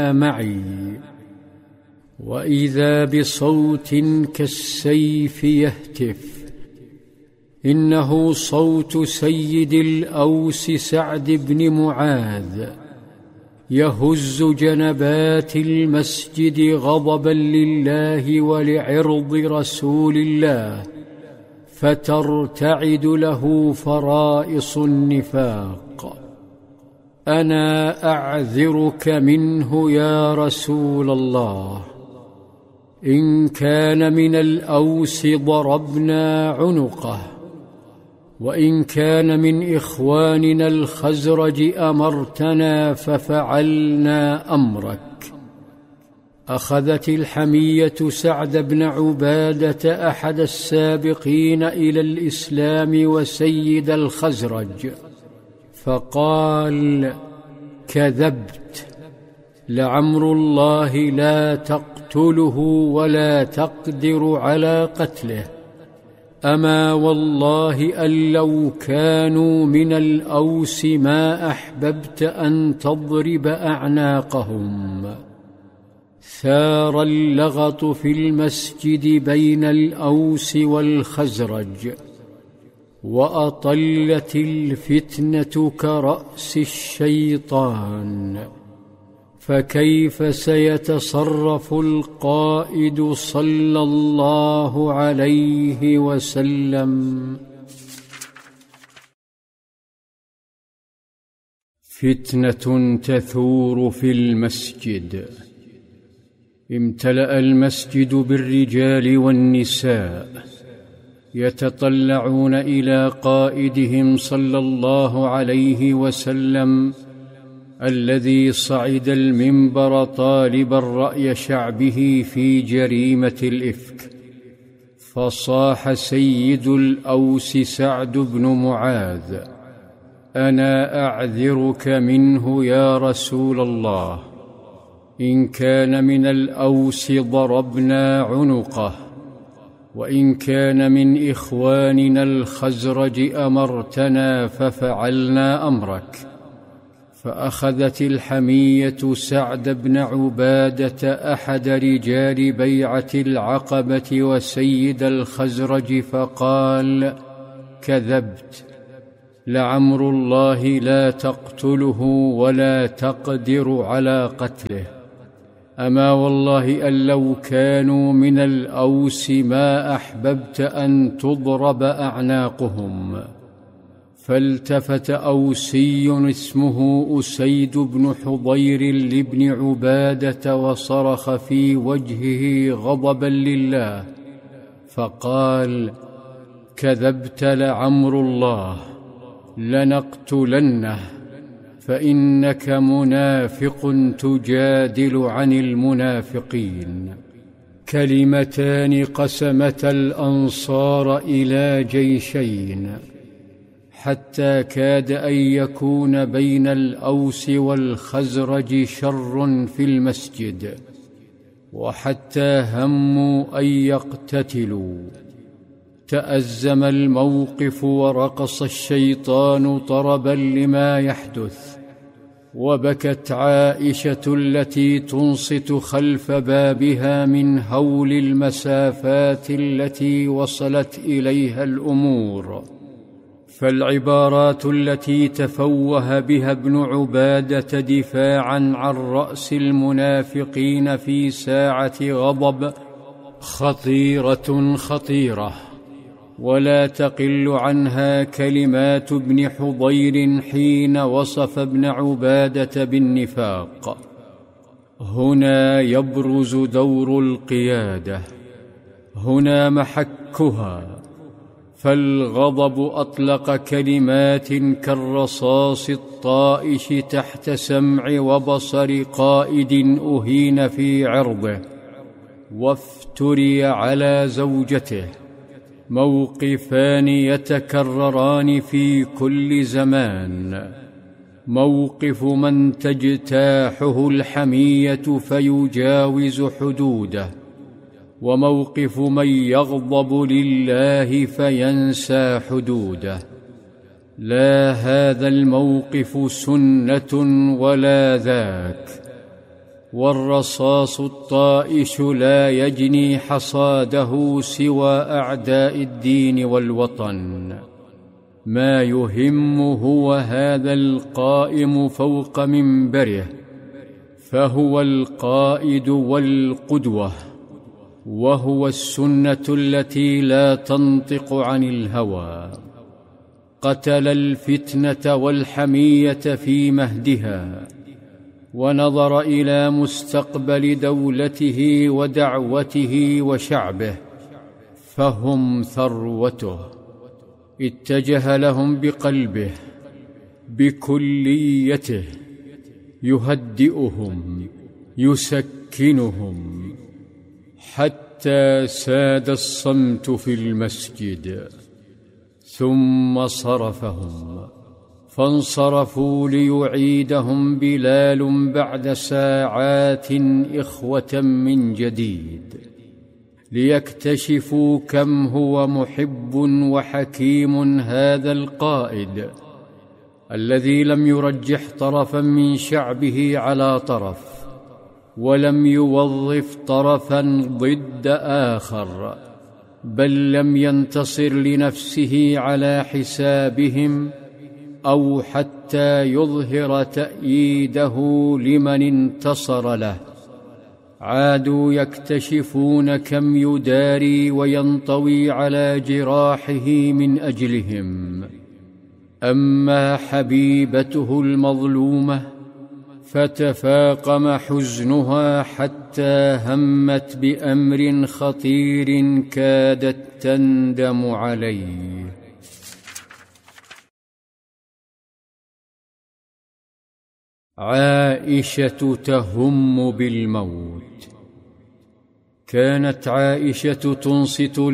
معي. وإذا بصوت كالسيف يهتف، إنه صوت سيد الأوس سعد بن معاذ، يهز جنبات المسجد غضبا لله ولعرض رسول الله، فترتعد له فرائص النفاق. أنا أعذرك منه يا رسول الله، إن كان من الأوس ضربنا عنقه، وإن كان من إخواننا الخزرج أمرتنا ففعلنا أمرك. أخذت الحمية سعد بن عبادة أحد السابقين إلى الإسلام وسيد الخزرج، فقال: كذبت، لعمر الله لا تقتله ولا تقدر على قتله، أما والله أن لو كانوا من الأوس ما أحببت أن تضرب أعناقهم. ثار اللغط في المسجد بين الأوس والخزرج، وأطلت الفتنة كرأس الشيطان. فكيف سيتصرف القائد صلى الله عليه وسلم؟ فتنة تثور في المسجد. امتلأ المسجد بالرجال والنساء يتطلعون إلى قائدهم صلى الله عليه وسلم، الذي صعد المنبر طالبا رأي شعبه في جريمة الإفك. فصاح سيد الأوس سعد بن معاذ: أنا أعذرك منه يا رسول الله، إن كان من الأوس ضربنا عنقه، وإن كان من إخواننا الخزرج أمرتنا ففعلنا أمرك. فأخذت الحمية سعد بن عبادة أحد رجال بيعة العقبة وسيد الخزرج فقال: كذبت، لعمر الله لا تقتله ولا تقدر على قتله، أما والله أن لو كانوا من الأوس ما أحببت أن تضرب أعناقهم. فالتفت أوسي اسمه أسيد بن حضير لابن عبادة وصرخ في وجهه غضبا لله، فقال: كذبت، لعمر الله لنقتلنه، فإنك منافق تجادل عن المنافقين. كلمتان قسمتا الأنصار إلى جيشين، حتى كاد أن يكون بين الأوس والخزرج شر في المسجد، وحتى هموا أن يقتتلوا. تأزم الموقف ورقص الشيطان طربا لما يحدث، وبكت عائشة التي تنصت خلف بابها من هول المسافات التي وصلت إليها الأمور. فالعبارات التي تفوه بها ابن عبادة دفاعا عن رأس المنافقين في ساعة غضب خطيرة، ولا تقل عنها كلمات ابن حضير حين وصف ابن عبادة بالنفاق. هنا يبرز دور القيادة، هنا محكها. فالغضب أطلق كلمات كالرصاص الطائش تحت سمع وبصر قائد أهين في عرضه وافتري على زوجته. موقفان يتكرران في كل زمان: موقف من تجتاحه الحمية فيجاوز حدوده، وموقف من يغضب لله فينسى حدوده. لا هذا الموقف سنة ولا ذاك، والرصاص الطائش لا يجني حصاده سوى أعداء الدين والوطن. ما يهم هو هذا القائم فوق منبره، فهو القائد والقدوة، وهو السنة التي لا تنطق عن الهوى. قتل الفتنة والحمية في مهدها، ونظر إلى مستقبل دولته ودعوته وشعبه، فهم ثروته. اتجه لهم بقلبه بكليته، يهدئهم يسكنهم، حتى ساد الصمت في المسجد. ثم صرفهم، فانصرفوا ليعيدهم بلال بعد ساعات إخوة من جديد، ليكتشفوا كم هو محب وحكيم هذا القائد الذي لم يرجح طرفا من شعبه على طرف، ولم يوظف طرفا ضد آخر، بل لم ينتصر لنفسه على حسابهم أو حتى يظهر تأييده لمن انتصر له. عادوا يكتشفون كم يداري وينطوي على جراحه من أجلهم. أما حبيبته المظلومة فتفاقم حزنها حتى همت بأمر خطير كادت تندم عليه. عائشة تهم بالموت. كانت عائشة تنصت